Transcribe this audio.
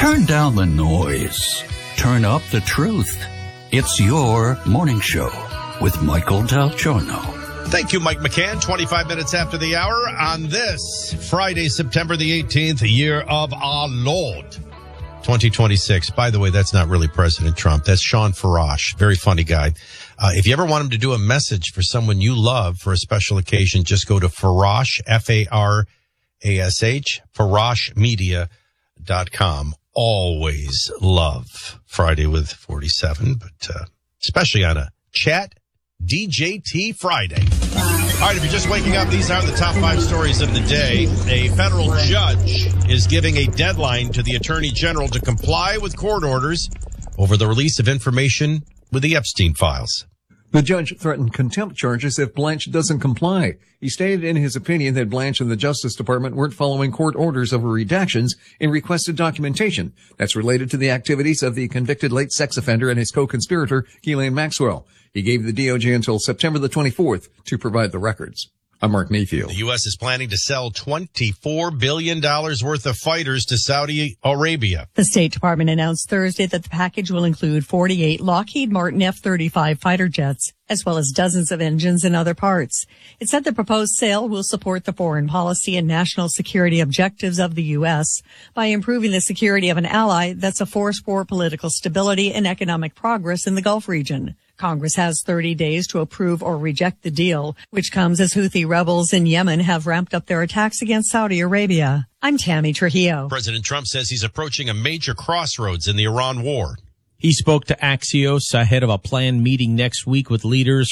Turn down the noise. Turn up the truth. It's your morning show with Michael Del Giorno. Thank you, Mike McCann. 25 minutes after the hour on this Friday, September the 18th, the year of our Lord, 2026. By the way, that's not really President Trump. That's Sean Farash. Very funny guy. If you ever want him to do a message for someone you love for a special occasion, just go to Farash, F-A-R-A-S-H, FarashMedia.com. Always love Friday with 47, but especially on a Chat DJT Friday. All right, if you're just waking up, these are the top 5 stories of the day. A federal judge is giving a deadline to the Attorney General to comply with court orders over the release of information with the Epstein files. The judge threatened contempt charges if Blanche doesn't comply. He stated in his opinion that Blanche and the Justice Department weren't following court orders over redactions in requested documentation that's related to the activities of the convicted late sex offender and his co-conspirator, Ghislaine Maxwell. He gave the DOJ until September the 24th to provide the records. I'm Mark Mayfield. The U.S. is planning to sell $24 billion worth of fighters to Saudi Arabia. The State Department announced Thursday that the package will include 48 Lockheed Martin F-35 fighter jets, as well as dozens of engines and other parts. It said the proposed sale will support the foreign policy and national security objectives of the U.S. by improving the security of an ally that's a force for political stability and economic progress in the Gulf region. Congress has 30 days to approve or reject the deal, which comes as Houthi rebels in Yemen have ramped up their attacks against Saudi Arabia. I'm Tammy Trujillo. President Trump says he's approaching a major crossroads in the Iran war. He spoke to Axios ahead of a planned meeting next week with leaders